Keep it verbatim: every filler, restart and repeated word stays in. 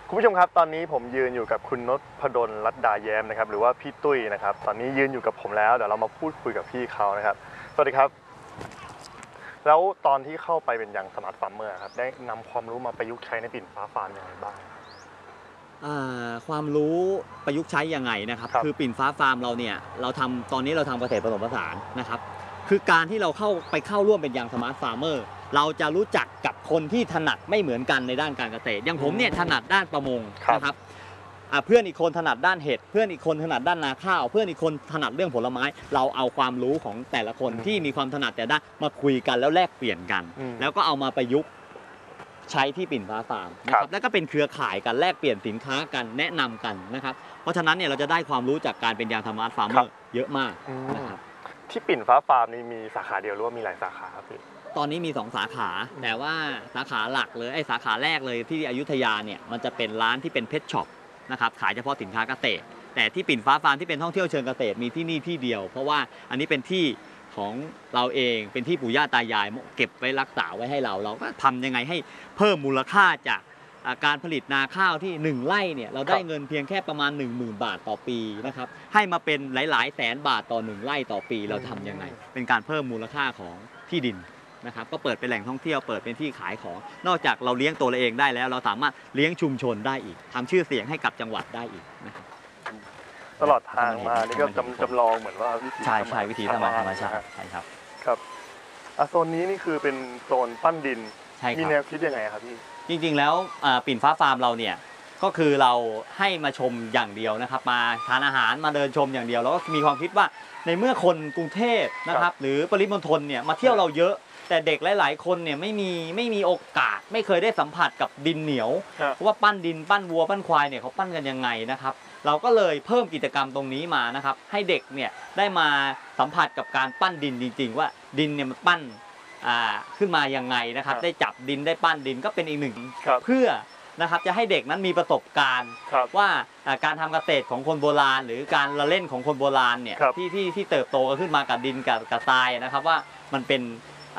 คุณผู้ชมครับตอนนี้ผมยืนอยู่กับคุณนพดลรัตดาแย้มนะครับหรือว่าพี่ตุ้ยนะครับตอนนี้ยืนอยู่กับผมแล้วเดี๋ยวเรามาพูดคุยกับพี่เขานะครับสวัสดีครับแล้วตอนที่เข้าไปเป็นยังสมาร์ทฟาร์มเมอร์ครับได้นำความรู้มาประยุกต์ใช้ในปิ่นฟ้าฟาร์มยังไงบ้างความรู้ประยุกต์ใช้ยังไงนะครับคือปิ่นฟ้าฟาร์มเราเนี่ยเราทำตอนนี้เราทำเกษตรผสมผสานนะครับคือการที่เราเข้าไปเข้าร่วมเป็นยังสมาร์ทฟาร์มเมอร์เราจะรู้จักกับคนที่ถนัดไม่เหมือนกันในด้านการเกษตรอย่างผมเนี่ยถนัดด้านประมงนะครับเพื่อนอีกคนถนัดด้านเห็ดเพื่อนอีกคนถนัดด้านนาข้าวเพื่อนอีกคนถนัดเรื่องผลไม้เราเอาความรู้ของแต่ละคนที่มีความถนัดแต่ด้านมาคุยกันแล้วแลกเปลี่ยนกันแล้วก็เอามาประยุกต์ใช้ที่ปิ่นฟ้าฟาร์มนะครับแล้วก็เป็นเครือข่ายกันแลกเปลี่ยนสินค้ากันแนะนำกันนะครับเพราะฉะนั้นเนี่ยเราจะได้ความรู้จากการเป็นยางสมาร์ทฟาร์มเมอร์เยอะมากนะครับที่ปิ่นฟ้าฟาร์มนี่มีสาขาเดียวหรือว่ามีหลายสาขาครับพี่ตอนนี้มีสองสาขาแต่ว่าสาขาหลักเลยไอ้สาขาแรกเลยที่อยุธยาเนี่ยมันจะเป็นร้านที่เป็นเพชช็อปนะครับขายเฉพาะสินค้าเกษตรแต่ที่ปิ่นฟ้าฟาร์มที่เป็นท่องเที่ยวเชิงเกษตรมีที่นี่ที่เดียวเพราะว่าอันนี้เป็นที่ของเราเองเป็นที่ปู่ย่าตายายเก็บไว้รักษาไว้ให้เราเราก็ทำยังไงให้เพิ่มมูลค่าจากการผลิตนาข้าวที่หนึ่งไร่เนี่ยเราได้เงินเพียงแค่ประมาณ หนึ่งหมื่น บาทต่อปีนะครับให้มาเป็นหลายๆแสนบาทต่อหนึ่งไร่ต่อปีเราทำยังไงเป็นการเพิ่มมูลค่าของที่ดินนะครับก็เปิดเป็นแหล่งท่องเที่ยวเปิดเป็นที่ขายของนอกจากเราเลี้ยงตัวเราเองได้แล้วเราสามารถเลี้ยงชุมชนได้อีกทำชื่อเสียงให้กับจังหวัดได้อีกนะครับตลอดทางมานี่ก็จำจำลองเหมือนว่าวิถีใช่ใช่วิถีธรรมชาติใช่ครับครับโซนนี้นี่คือเป็นโซนปั้นดินมีแนวคิดยังไงครับพี่จริงๆแล้วปิ่นฟ้าฟาร์มเราเนี่ยก็คือเราให้มาชมอย่างเดียวนะครับมาทานอาหารมาเดินชมอย่างเดียวแล้วก็มีความคิดว่าในเมื่อคนกรุงเทพนะครับหรือปริมณฑลเนี่ยมาเที่ยวเราเยอะแต่เด็กหลายๆคนเนี่ยไม่มีไม่มีโอกาสไม่เคยได้สัมผัสกับดินเหนียวเพราะว่าปั้นดินปั้นวัวปั้นควายเนี่ยเขาปั้นกันยังไงนะครับเราก็เลยเพิ่มกิจกรรมตรงนี้มานะครับให้เด็กเนี่ยได้มาสัมผัสกับการปั้นดินจริงๆว่าดินเนี่ยมันปั้นขึ้นมายังไงนะครับได้จับดินได้ปั้นดินก็เป็นอีกหนึ่งเพื่อนะครับจะให้เด็กนั้นมีประสบการณ์ว่าการทำเกษตรของคนโบราณหรือการละเล่นของคนโบราณเนี่ยที่ที่ที่เติบโตขึ้นมากับดินกับกับทรายนะครับว่ามันเป็น